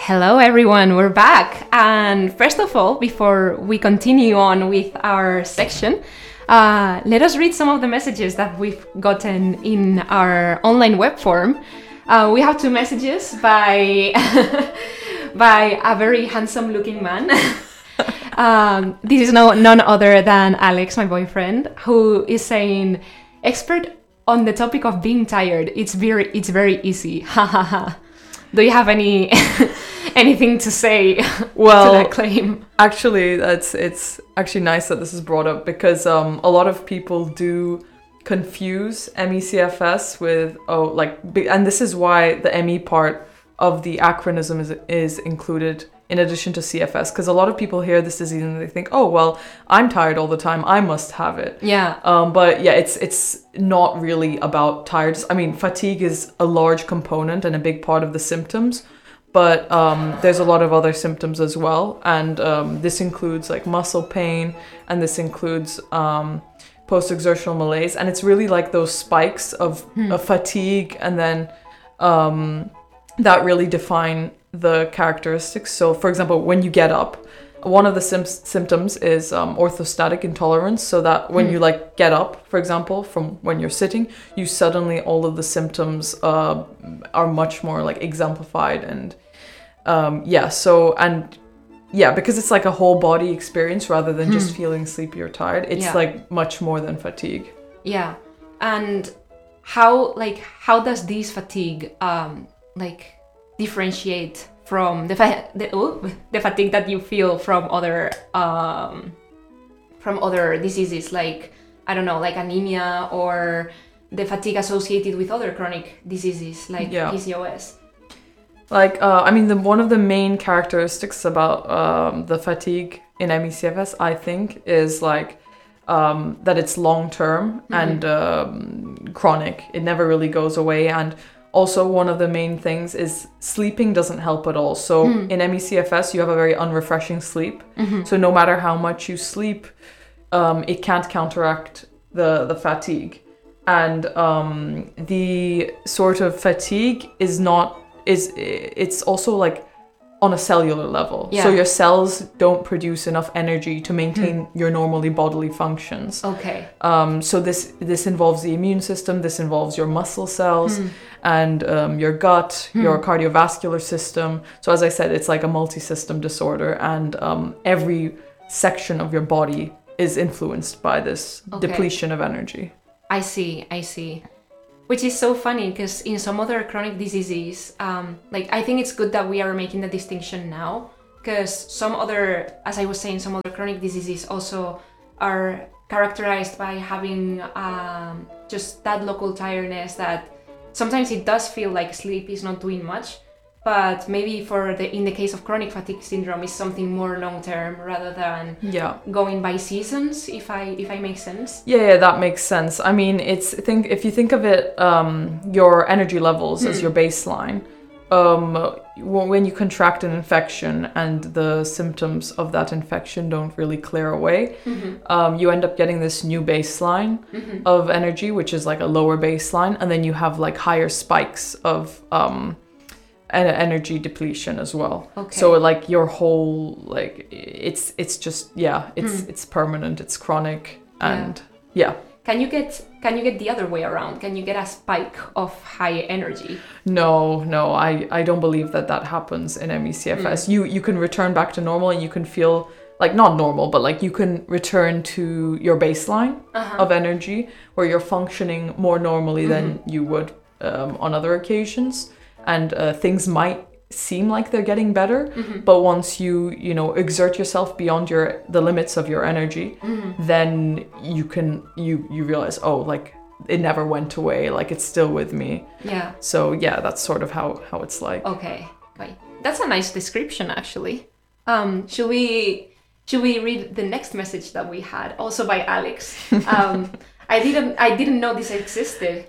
Hello everyone, we're back. And first of all, before we continue on with our section, let us read some of the messages that we've gotten in our online web form. We have two messages by by a very handsome looking man. This is none other than Alex, my boyfriend, who is saying, expert on the topic of being tired. It's very easy. Ha ha ha. Do you have anything to say to that claim? Actually, it's actually nice that this is brought up because a lot of people do confuse MECFS with and this is why the ME part of the acronym is included in addition to CFS, because a lot of people hear this disease and they think, oh well, I'm tired all the time, I must have it. Yeah. But yeah, it's not really about tiredness. I mean, fatigue is a large component and a big part of the symptoms, but there's a lot of other symptoms as well, and this includes like muscle pain, and this includes post-exertional malaise, and it's really like those spikes of fatigue, and then that really define the characteristics. So for example, when you get up, one of the symptoms is orthostatic intolerance, so that when you like get up, for example, from when you're sitting, you suddenly, all of the symptoms are much more like exemplified, and because it's like a whole body experience rather than just feeling sleepy or tired. It's like much more than fatigue. Yeah. And how does this fatigue differentiate from the fatigue that you feel from other diseases, like, I don't know, like anemia, or the fatigue associated with other chronic diseases like PCOS? One of the main characteristics about the fatigue in MECFS, I think, is that it's long-term and chronic. It never really goes away. And also, one of the main things is sleeping doesn't help at all. So in MECFS, you have a very unrefreshing sleep. So no matter how much you sleep, it can't counteract the fatigue. And the sort of fatigue it's also like on a cellular level. So your cells don't produce enough energy to maintain your normally bodily functions. Okay. So this involves the immune system, this involves your muscle cells, and your gut, your cardiovascular system. So as I said, it's like a multi-system disorder, and every section of your body is influenced by this depletion of energy. I see. Which is so funny, because in some other chronic diseases, I think it's good that we are making the distinction now, because some other chronic diseases also are characterized by having just that local tiredness that sometimes it does feel like sleep is not doing much, but maybe in the case of chronic fatigue syndrome, is something more long-term rather than going by seasons, if I make sense. Yeah, that makes sense. I mean, if you think of it, your energy levels as your baseline, when you contract an infection and the symptoms of that infection don't really clear away, you end up getting this new baseline of energy, which is like a lower baseline, and then you have like higher spikes of energy depletion as well. Okay. So like your whole it's permanent, it's chronic, and Can you get the other way around? Can you get a spike of high energy? No, I don't believe that happens in MECFS. You can return back to normal, and you can feel like not normal, but like you can return to your baseline of energy, where you're functioning more normally than you would on other occasions. And things might seem like they're getting better, but once you exert yourself beyond the limits of your energy, then you realize, oh, like it never went away, like it's still with me. Yeah. So yeah, that's sort of how it's like. Okay. That's a nice description, actually. Should we read the next message that we had, also by Alex? I didn't know this existed.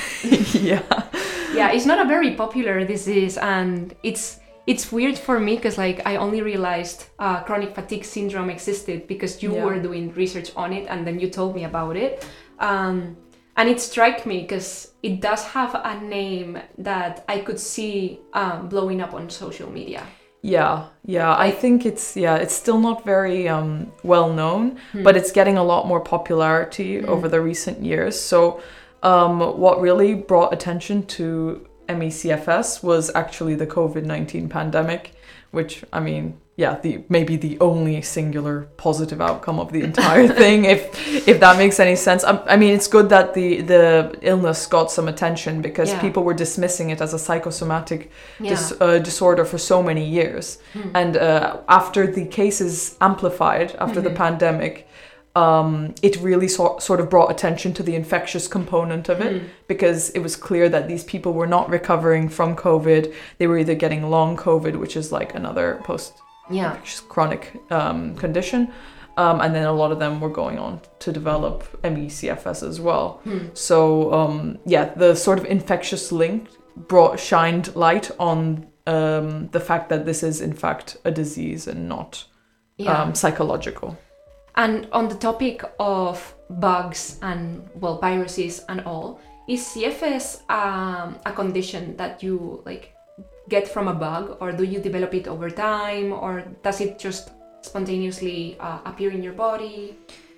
Yeah, it's not a very popular disease, and it's weird for me, because I only realized chronic fatigue syndrome existed because you were doing research on it, and then you told me about it, and it struck me because it does have a name that I could see blowing up on social media. I think it's still not very well known, but it's getting a lot more popularity over the recent years. So what really brought attention to ME/CFS was actually the COVID-19 pandemic, which, I mean, maybe the only singular positive outcome of the entire thing, if that makes any sense. I mean, it's good that the illness got some attention, because people were dismissing it as a psychosomatic disorder for so many years. And after the cases amplified after the pandemic, it really sort of brought attention to the infectious component of it, because it was clear that these people were not recovering from COVID. They were either getting long COVID, which is like another post-infectious chronic condition, and then a lot of them were going on to develop ME/CFS as well. So the sort of infectious link shined light on the fact that this is in fact a disease and not psychological. And on the topic of bugs and, well, viruses and all, is CFS a condition that you like get from a bug, or do you develop it over time, or does it just spontaneously appear in your body?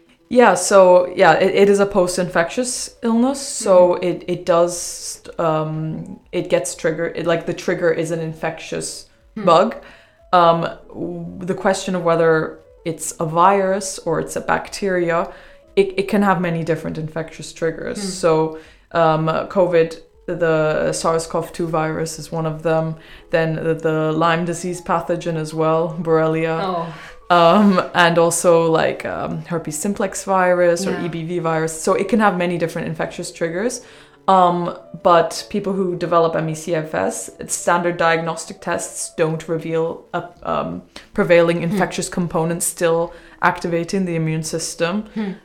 It is a post-infectious illness, so it does it gets triggered. Like the trigger is an infectious bug. The question of whether it's a virus or it's a bacteria, it can have many different infectious triggers. So COVID, the SARS-CoV-2 virus is one of them. Then the Lyme disease pathogen as well, Borrelia. And also like herpes simplex virus or EBV virus. So it can have many different infectious triggers. But people who develop ME/CFS, standard diagnostic tests don't reveal a prevailing infectious component still activating the immune system.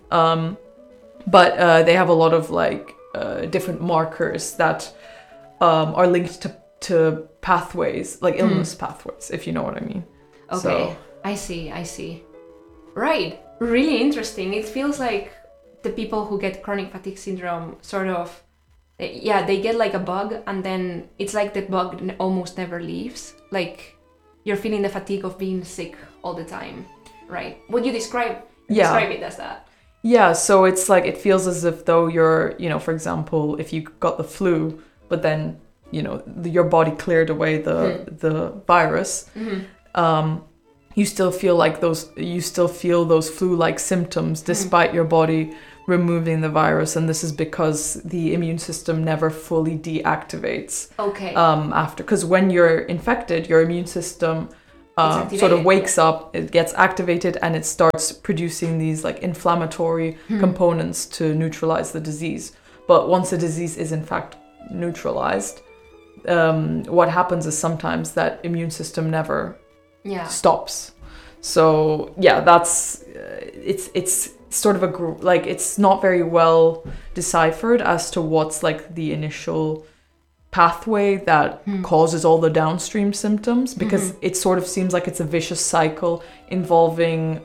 But they have a lot of like different markers that are linked to pathways, like illness pathways, if you know what I mean. Okay, So, I see. Right, really interesting. It feels like the people who get chronic fatigue syndrome sort of, they get like a bug, and then it's like the bug almost never leaves. Like you're feeling the fatigue of being sick all the time, right? Would you describe it as that? Yeah, so it's like it feels as if though you're, for example, if you got the flu, but then, your body cleared away the virus, you still feel those flu-like symptoms despite your body removing the virus, and this is because the immune system never fully deactivates. Okay. Because when you're infected, your immune system sort of wakes up, it gets activated, and it starts producing these like inflammatory components to neutralize the disease. But once the disease is in fact neutralized, what happens is sometimes that immune system never stops. So that's it's sort of it's not very well deciphered as to what's like the initial pathway that causes all the downstream symptoms, because it sort of seems like it's a vicious cycle involving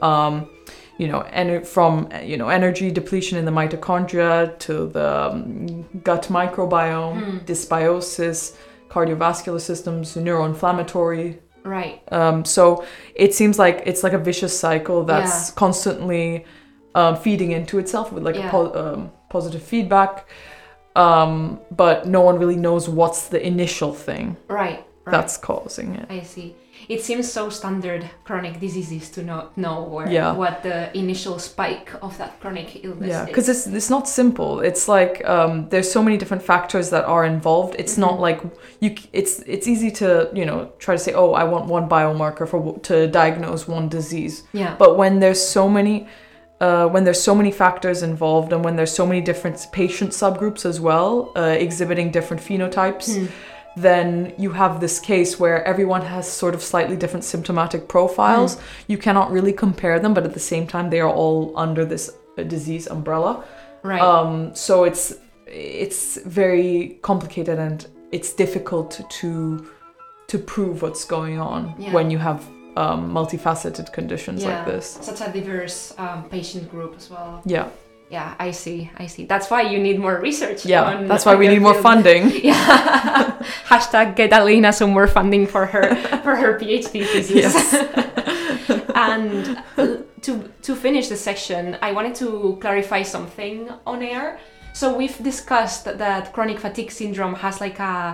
energy depletion in the mitochondria to the gut microbiome, dysbiosis, cardiovascular systems, neuroinflammatory. Right. So it seems like it's like a vicious cycle that's constantly feeding into itself with like a positive feedback. But no one really knows what's the initial thing that's causing it. I see. It seems so standard chronic diseases to not know what the initial spike of that chronic illness is. Because it's not simple. It's like there's so many different factors that are involved. It's not like it's easy to try to say, oh, I want one biomarker to diagnose one disease. Yeah. But when there's so many factors involved, and when there's so many different patient subgroups as well, exhibiting different phenotypes, then you have this case where everyone has sort of slightly different symptomatic profiles. You cannot really compare them, but at the same time, they are all under this disease umbrella. Right. So it's very complicated, and it's difficult to prove what's going on when you have multifaceted conditions like this. Such a diverse patient group as well. Yeah. Yeah, I see. That's why you need more research. Yeah, that's why we need more funding. Yeah. Hashtag get Alena some more funding for her PhD thesis. Yes. And to finish the section, I wanted to clarify something on air. So we've discussed that chronic fatigue syndrome has like a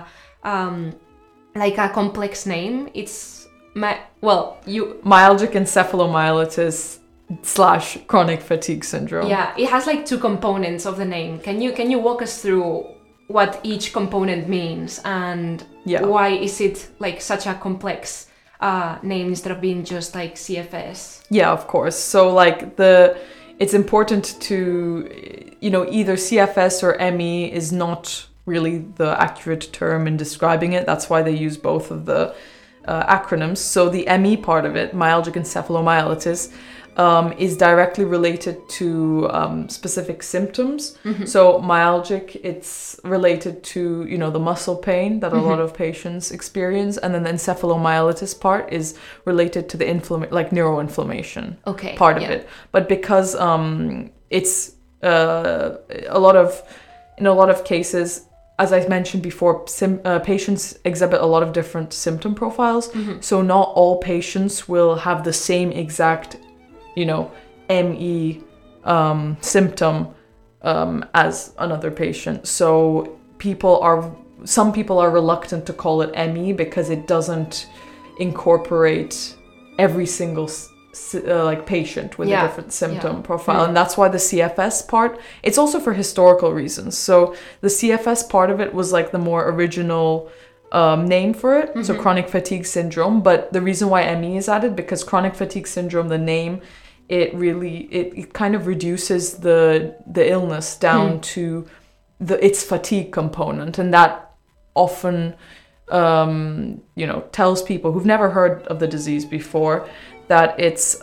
complex name. It's myalgic encephalomyelitis / chronic fatigue syndrome. Yeah, it has like two components of the name. Can you walk us through what each component means and why is it like such a complex name instead of being just like CFS? Yeah, of course. So like it's important to, either CFS or ME is not really the accurate term in describing it. That's why they use both of the acronyms. So the ME part of it, myalgic encephalomyelitis, is directly related to specific symptoms. Mm-hmm. So myalgic, it's related to, the muscle pain that a lot of patients experience. And then the encephalomyelitis part is related to the neuroinflammation part of it. But because it's in a lot of cases, as I mentioned before, patients exhibit a lot of different symptom profiles. Mm-hmm. So not all patients will have the same exact ME symptom as another patient. So some people are reluctant to call it ME because it doesn't incorporate every single patient with a different symptom profile. And that's why the CFS part, it's also for historical reasons. So the CFS part of it was like the more original name for it, so chronic fatigue syndrome. But the reason why ME is added, because chronic fatigue syndrome, the name, it kind of reduces the illness down to its fatigue component, and that often tells people who've never heard of the disease before that it's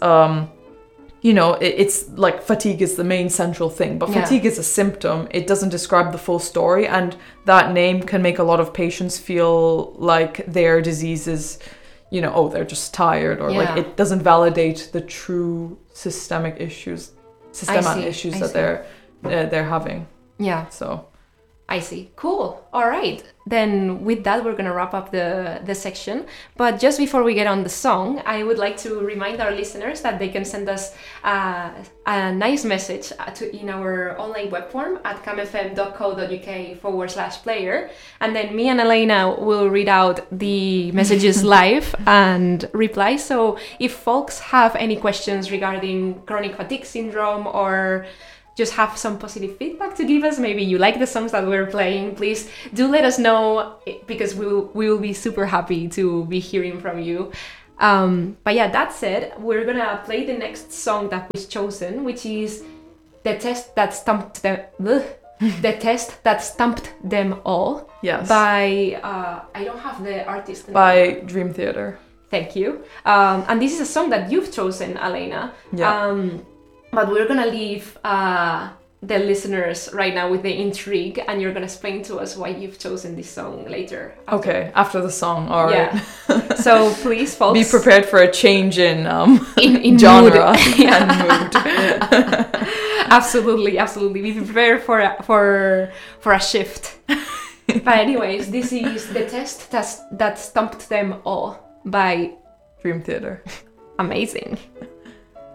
it's like fatigue is the main central thing, but fatigue is a symptom. It doesn't describe the full story, and that name can make a lot of patients feel like their disease is they're just tired, or like it doesn't validate the true systemic issues that they're having. Yeah. So I see. Cool. All right. Then with that, we're going to wrap up the section. But just before we get on the song, I would like to remind our listeners that they can send us a nice message in our online web form at camfm.co.uk/player. And then me and Alena will read out the messages live and reply. So if folks have any questions regarding chronic fatigue syndrome or just have some positive feedback to give us, maybe you like the songs that we're playing, please do let us know, because we will be super happy to be hearing from you. But yeah, that said, we're gonna play the next song that we've chosen, which is The Test That Stumped Them. The Test That Stumped Them All. Yes. By I don't have the artist name. By Dream Theater. Thank you. And this is a song that you've chosen, Alena. Yeah. But we're gonna leave the listeners right now with the intrigue, and you're gonna explain to us why you've chosen this song later. After the song. All right. Yeah. So please, folks, be prepared for a change in genre and mood. Absolutely. Be prepared for a shift. But anyways, this is The Test That Stumped Them All by Dream Theater. Amazing.